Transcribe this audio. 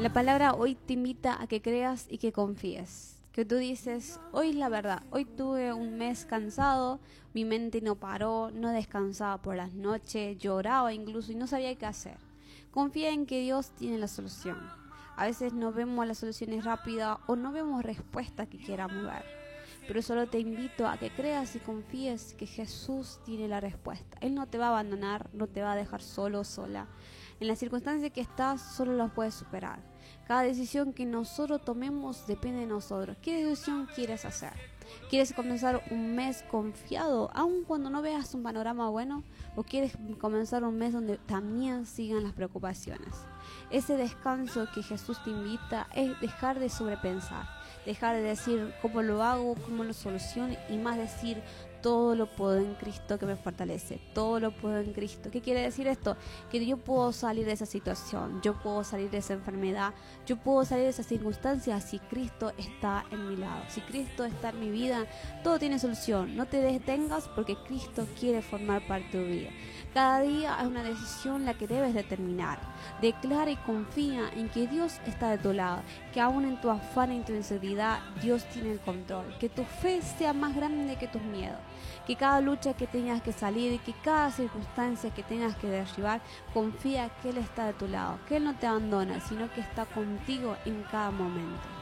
La palabra hoy te invita a que creas y que confíes. Que tú dices, hoy es la verdad, hoy tuve un mes cansado, mi mente no paró, no descansaba por las noches, lloraba incluso y no sabía qué hacer. Confía en que Dios tiene la solución. A veces no vemos las soluciones rápidas o no vemos respuestas que queramos ver. Pero solo te invito a que creas y confíes que Jesús tiene la respuesta. Él no te va a abandonar, no te va a dejar solo o sola. En las circunstancias que estás, solo las puedes superar. Cada decisión que nosotros tomemos depende de nosotros. ¿Qué decisión quieres hacer? ¿Quieres comenzar un mes confiado, aun cuando no veas un panorama bueno? ¿O quieres comenzar un mes donde también sigan las preocupaciones? Ese descanso que Jesús te invita es dejar de sobrepensar, dejar de decir cómo lo hago, cómo lo soluciono y más decir todo lo puedo en Cristo que me fortalece, todo lo puedo en Cristo. ¿Qué quiere decir esto? Que yo puedo salir de esa situación, yo puedo salir de esa enfermedad, yo puedo salir de esa circunstancia si Cristo está en mi lado, si Cristo está en mi vida, todo tiene solución. No te detengas porque Cristo quiere formar parte de tu vida. Cada día es una decisión la que debes determinar. Declara y confía en que Dios está de tu lado, que aún en tu afán y en tu inseguridad Dios tiene el control, que tu fe sea más grande que tus miedos, que cada lucha que tengas que salir y que cada circunstancia que tengas que derribar, confía que Él está de tu lado, que Él no te abandona, sino que está contigo en cada momento.